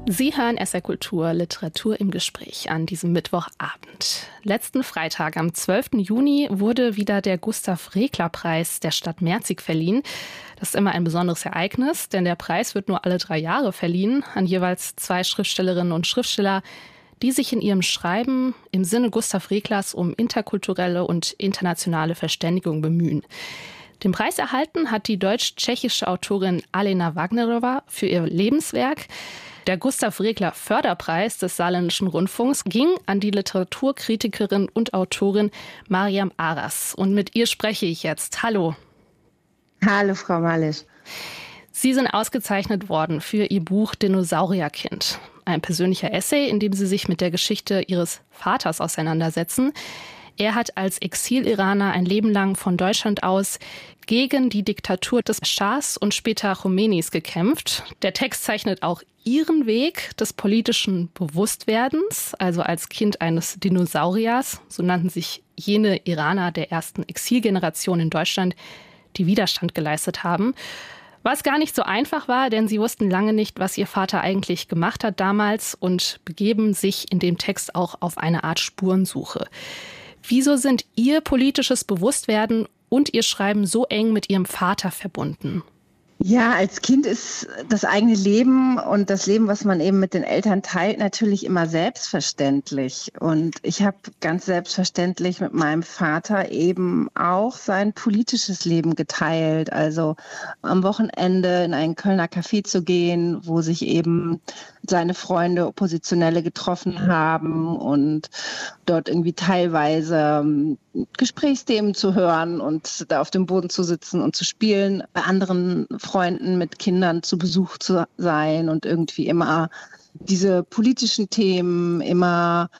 Sie hören SR Kultur Literatur im Gespräch an diesem Mittwochabend. Letzten Freitag, am 12. Juni, wurde wieder der Gustav-Regler-Preis der Stadt Merzig verliehen. Das ist immer ein besonderes Ereignis, denn der Preis wird nur alle 3 Jahre verliehen an jeweils 2 Schriftstellerinnen und Schriftsteller, die sich in ihrem Schreiben im Sinne Gustav Reglers um interkulturelle und internationale Verständigung bemühen. Den Preis erhalten hat die deutsch-tschechische Autorin Alena Wagnerová für ihr Lebenswerk. Der Gustav Regler Förderpreis des Saarländischen Rundfunks ging an die Literaturkritikerin und Autorin Mariam Aras. Und mit ihr spreche ich jetzt. Hallo. Hallo, Frau Malisch. Sie sind ausgezeichnet worden für Ihr Buch Dinosaurierkind. Ein persönlicher Essay, in dem Sie sich mit der Geschichte Ihres Vaters auseinandersetzen. Er hat als Exil-Iraner ein Leben lang von Deutschland aus gegen die Diktatur des Schahs und später Khomeinis gekämpft. Der Text zeichnet auch Ihren Weg des politischen Bewusstwerdens, also als Kind eines Dinosauriers. So nannten sich jene Iraner der ersten Exilgeneration in Deutschland, die Widerstand geleistet haben. Was gar nicht so einfach war, denn sie wussten lange nicht, was ihr Vater eigentlich gemacht hat damals und begeben sich in dem Text auch auf eine Art Spurensuche. Wieso sind Ihr politisches Bewusstwerden und Ihr Schreiben so eng mit Ihrem Vater verbunden? Ja, als Kind ist das eigene Leben und das Leben, was man eben mit den Eltern teilt, natürlich immer selbstverständlich. Und ich habe ganz selbstverständlich mit meinem Vater eben auch sein politisches Leben geteilt. Also am Wochenende in ein Kölner Café zu gehen, wo sich eben seine Freunde, Oppositionelle getroffen haben und dort irgendwie teilweise Gesprächsthemen zu hören und da auf dem Boden zu sitzen und zu spielen, bei anderen Freunden mit Kindern zu Besuch zu sein und irgendwie immer diese politischen Themen, immer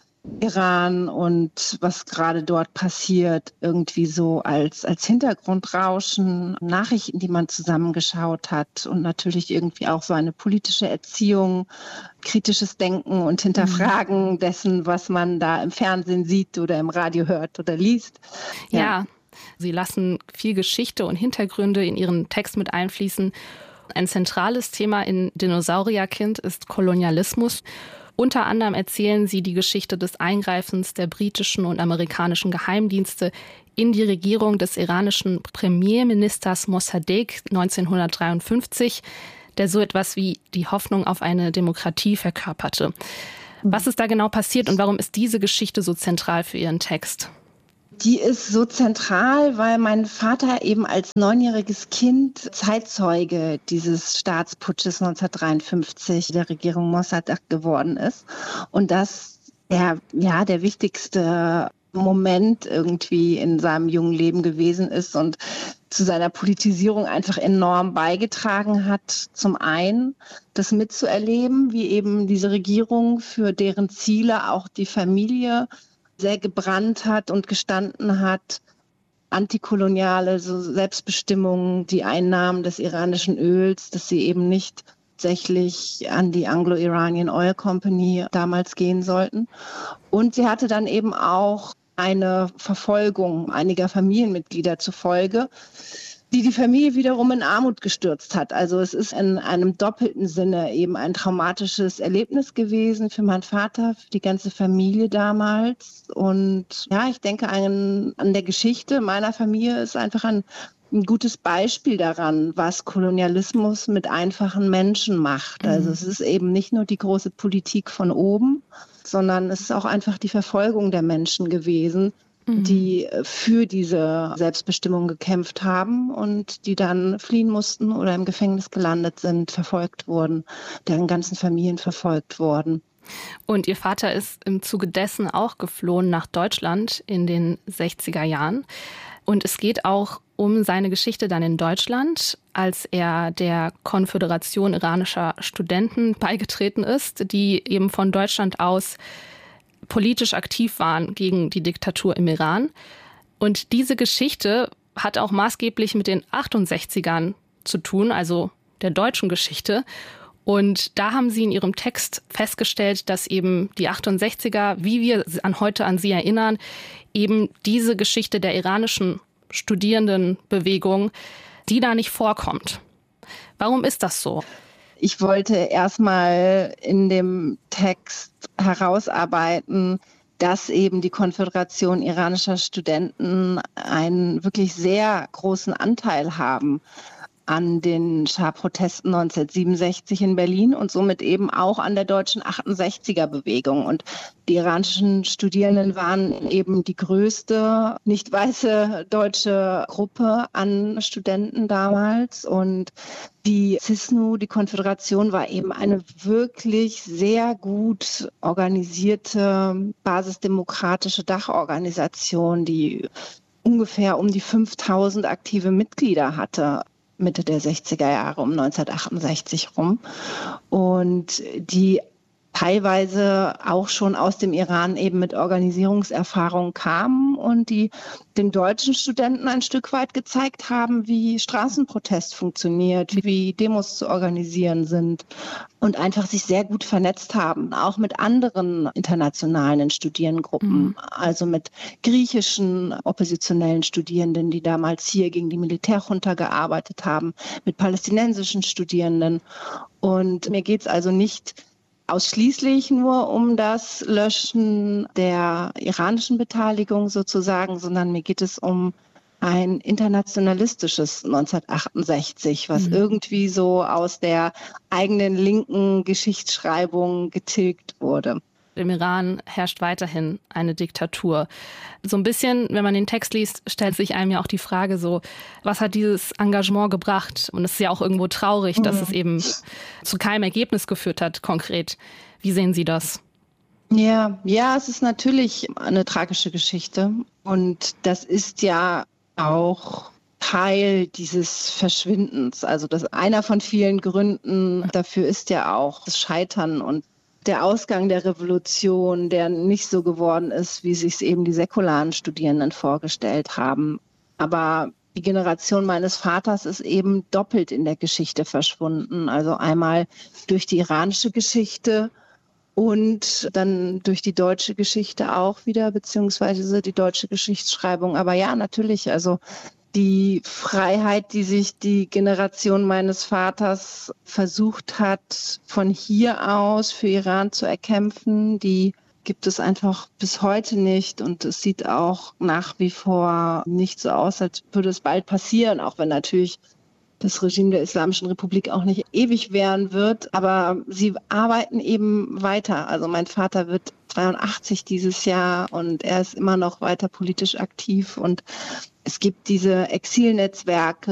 Iran und was gerade dort passiert, irgendwie so als Hintergrundrauschen, Nachrichten, die man zusammengeschaut hat und natürlich irgendwie auch so eine politische Erziehung, kritisches Denken und Hinterfragen dessen, was man da im Fernsehen sieht oder im Radio hört oder liest. Ja, Sie lassen viel Geschichte und Hintergründe in Ihren Text mit einfließen. Ein zentrales Thema in Dinosaurierkind ist Kolonialismus. Unter anderem erzählen Sie die Geschichte des Eingreifens der britischen und amerikanischen Geheimdienste in die Regierung des iranischen Premierministers Mossadegh 1953, der so etwas wie die Hoffnung auf eine Demokratie verkörperte. Was ist da genau passiert und warum ist diese Geschichte so zentral für Ihren Text? Die ist so zentral, weil mein Vater eben als 9-jähriges Kind Zeitzeuge dieses Staatsputsches 1953 der Regierung Mossadegh geworden ist. Und das der wichtigste Moment irgendwie in seinem jungen Leben gewesen ist und zu seiner Politisierung einfach enorm beigetragen hat. Zum einen das mitzuerleben, wie eben diese Regierung für deren Ziele auch die Familie sehr gebrannt hat und gestanden hat, antikoloniale so Selbstbestimmung, die Einnahmen des iranischen Öls, dass sie eben nicht tatsächlich an die Anglo-Iranian Oil Company damals gehen sollten. Und sie hatte dann eben auch eine Verfolgung einiger Familienmitglieder zur Folge, die Familie wiederum in Armut gestürzt hat. Also es ist in einem doppelten Sinne eben ein traumatisches Erlebnis gewesen für meinen Vater, für die ganze Familie damals. Und ja, ich denke an der Geschichte meiner Familie ist einfach ein gutes Beispiel daran, was Kolonialismus mit einfachen Menschen macht. Also es ist eben nicht nur die große Politik von oben, sondern es ist auch einfach die Verfolgung der Menschen gewesen, die für diese Selbstbestimmung gekämpft haben und die dann fliehen mussten oder im Gefängnis gelandet sind, verfolgt wurden, deren ganzen Familien verfolgt wurden. Und Ihr Vater ist im Zuge dessen auch geflohen nach Deutschland in den 60er Jahren. Und es geht auch um seine Geschichte dann in Deutschland, als er der Konföderation iranischer Studenten beigetreten ist, die eben von Deutschland aus politisch aktiv waren gegen die Diktatur im Iran. Und diese Geschichte hat auch maßgeblich mit den 68ern zu tun, also der deutschen Geschichte. Und da haben Sie in Ihrem Text festgestellt, dass eben die 68er, wie wir heute an sie erinnern, eben diese Geschichte der iranischen Studierendenbewegung, die da nicht vorkommt. Warum ist das so? Ich wollte erstmal in dem Text herausarbeiten, dass eben die Konföderation iranischer Studenten einen wirklich sehr großen Anteil haben an den Schah-Protesten 1967 in Berlin und somit eben auch an der deutschen 68er-Bewegung. Und die iranischen Studierenden waren eben die größte nicht weiße deutsche Gruppe an Studenten damals. Und die CISNU, die Konföderation, war eben eine wirklich sehr gut organisierte basisdemokratische Dachorganisation, die ungefähr um die 5000 aktive Mitglieder hatte. Mitte der 60er Jahre, um 1968 rum. Und die teilweise auch schon aus dem Iran eben mit Organisierungserfahrung kamen und die den deutschen Studenten ein Stück weit gezeigt haben, wie Straßenprotest funktioniert, wie Demos zu organisieren sind und einfach sich sehr gut vernetzt haben, auch mit anderen internationalen Studierendengruppen, also mit griechischen oppositionellen Studierenden, die damals hier gegen die Militärjunta gearbeitet haben, mit palästinensischen Studierenden. Und mir geht es also nicht ausschließlich nur um das Löschen der iranischen Beteiligung sozusagen, sondern mir geht es um ein internationalistisches 1968, was irgendwie so aus der eigenen linken Geschichtsschreibung getilgt wurde. Im Iran herrscht weiterhin eine Diktatur. So ein bisschen, wenn man den Text liest, stellt sich einem ja auch die Frage so, was hat dieses Engagement gebracht? Und es ist ja auch irgendwo traurig, dass es eben zu keinem Ergebnis geführt hat, konkret. Wie sehen Sie das? Ja, es ist natürlich eine tragische Geschichte. Und das ist ja auch Teil dieses Verschwindens. Also das einer von vielen Gründen dafür ist ja auch das Scheitern und der Ausgang der Revolution, der nicht so geworden ist, wie sich es eben die säkularen Studierenden vorgestellt haben. Aber die Generation meines Vaters ist eben doppelt in der Geschichte verschwunden. Also einmal durch die iranische Geschichte und dann durch die deutsche Geschichte auch wieder, beziehungsweise die deutsche Geschichtsschreibung. Aber ja, natürlich, also die Freiheit, die sich die Generation meines Vaters versucht hat, von hier aus für Iran zu erkämpfen, die gibt es einfach bis heute nicht. Und es sieht auch nach wie vor nicht so aus, als würde es bald passieren, auch wenn natürlich das Regime der Islamischen Republik auch nicht ewig währen wird. Aber sie arbeiten eben weiter. Also mein Vater wird 82 dieses Jahr und er ist immer noch weiter politisch aktiv. Und es gibt diese Exilnetzwerke,